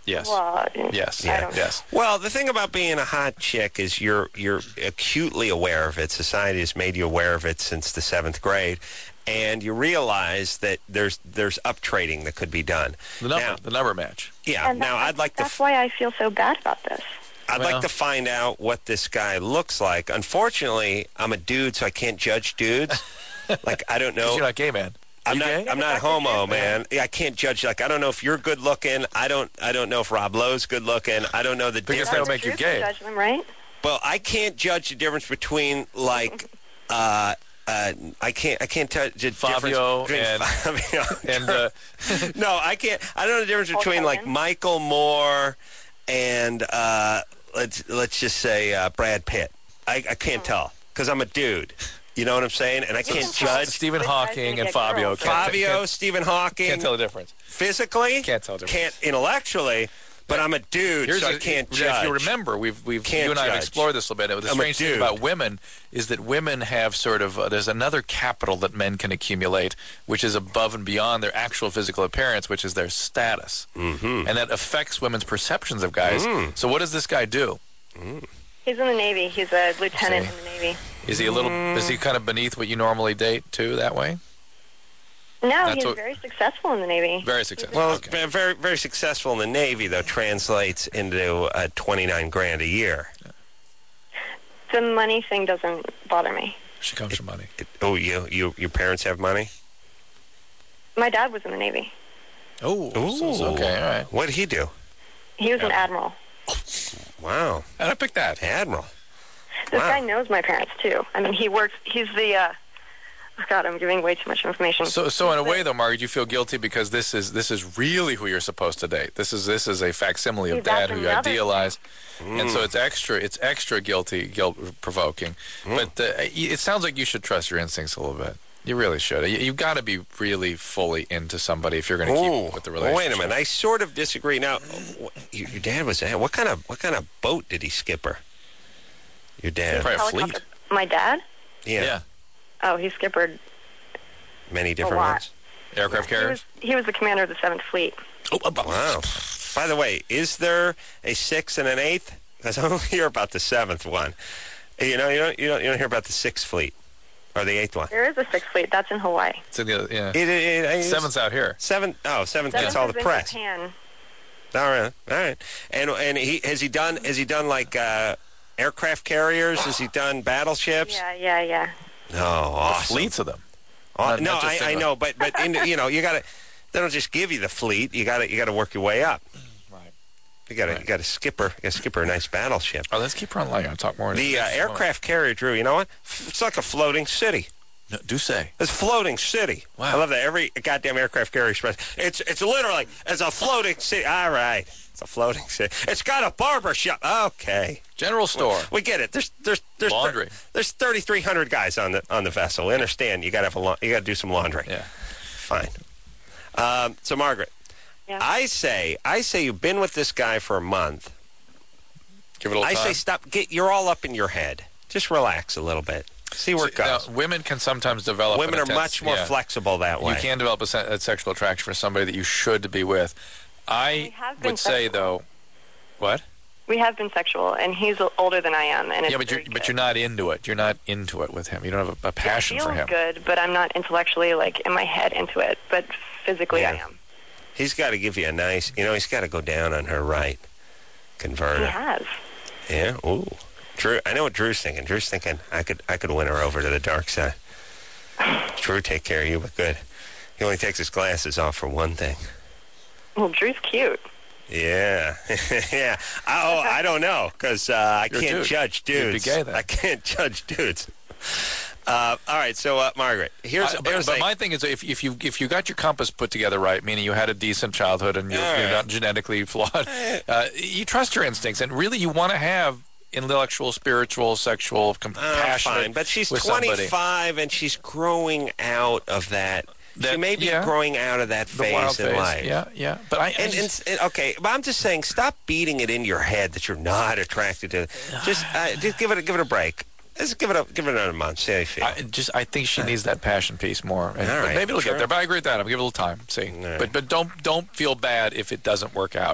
Yes. Well, Yes. I don't know. Yes. Well, the thing about being a hot chick is you're acutely aware of it. Society has made you aware of it since the 7th grade, and you realize that there's up trading that could be done. The number match. Yeah. And Now I'd like to. That's why I feel so bad about this. I'd like to find out what this guy looks like. Unfortunately, I'm a dude, so I can't judge dudes. Like, I don't know. You're not gay, man. I'm gay? not homo, man. Yeah, I can't judge. Like, I don't know if you're good looking. I don't know if Rob Lowe's good looking. I don't know the difference. That'll make you gay. Judge them, right? Well, I can't judge the difference between like I can't tell the Fabio difference between and no, I can't. I don't know the difference between like Michael Moore and let's just say Brad Pitt. I can't tell because I'm a dude. You know what I'm saying? And I can't judge. Stephen Hawking and Fabio. Stephen Hawking. Can't tell the difference. Physically? Can't tell the difference. Can't intellectually. But I'm a dude, so I can't judge. If you remember, you and I have explored this a little bit. The strange thing about women is that women have sort of there's another capital that men can accumulate, which is above and beyond their actual physical appearance, which is their status, and that affects women's perceptions of guys. So what does this guy do? He's in the Navy. He's a lieutenant in the Navy. Is he a little? Is he kind of beneath what you normally date too? That way? No, he's very successful in the Navy. Very successful. Well, very, very successful in the Navy, though, translates into $29,000 a year. The money thing doesn't bother me. She comes from money. Your parents have money? My dad was in the Navy. Oh, okay, all right. What did he do? He was an admiral. Wow. How'd I pick that? Admiral. This guy knows my parents, too. I mean, he's the... God, I'm giving way too much information. So in a way, though, Margaret, you feel guilty because this is really who you're supposed to date. This is a facsimile of Dad who you idealize, and so it's extra guilt provoking. But it sounds like you should trust your instincts a little bit. You really should. You've got to be really fully into somebody if you're going to keep with the relationship. Wait a minute, I sort of disagree. Now, your dad was what kind of boat did he skipper? Your dad? Probably a fleet. My dad? Yeah. Oh, he skippered many different ones. Aircraft carriers? He was the commander of the 7th Fleet. Oh, wow. By the way, is there a 6th and an 8th? Because I don't hear about the 7th one. You know, you don't hear about the 6th Fleet or the 8th one. There is a 6th Fleet. That's in Hawaii. It's in the, yeah. 7th's out here. 7th gets all the press. Japan. All right. And has he done like aircraft carriers? Has he done battleships? Yeah. Oh, awesome. Fleets of them. No, I know, but you gotta. They don't just give you the fleet. You gotta work your way up. Right. You gotta skipper a nice battleship. Oh, let's keep her on line. I'll talk more. The aircraft carrier, Drew. You know what? It's like a floating city. No, do say. It's a floating city. Wow. I love that. Every goddamn aircraft carrier express. It's literally a floating city. All right. It's a floating city. It's got a barber shop. Okay. General store. We get it. There's laundry. There's 3,300 guys on the vessel. We understand. You got to do some laundry. Yeah. Fine. So Margaret, yeah. I say you've been with this guy for a month. Give it a little time. I say stop. You're all up in your head. Just relax a little bit. See where it goes. Now, women can sometimes develop. Women are much more flexible that way. You can develop a sexual attraction for somebody that you should be with. I would say though, what? We have been sexual, and he's older than I am, and it's but you're not into it. You're not into it with him. You don't have a passion for him. It feels good, but I'm not intellectually, like, in my head into it. But physically, I am. He's got to give you a nice. He's got to go down on her right. Convert her. He has. Yeah. Ooh. Drew. I know what Drew's thinking. Drew's thinking I could win her over to the dark side. Drew take care of you, but good. He only takes his glasses off for one thing. Well, Drew's cute. Yeah. Yeah. I don't know, because I can't judge dudes. You'd be gay then. I can't judge dudes. All right, so Margaret, but my thing is, if you got your compass put together right, meaning you had a decent childhood and you're not genetically flawed, you trust your instincts, and really you want to have intellectual, spiritual, sexual, compassionate. Fine, but she's with 25 somebody. and she's growing out of that. She may be growing out of that phase in life. Yeah. But okay, but I'm just saying, stop beating it in your head that you're not attracted to. Just give it a break. Just give it another month. See how you feel. I think she needs that passion piece more. And, maybe it'll get there. But I agree with that. I'll give it a little time. See, but don't feel bad if it doesn't work out.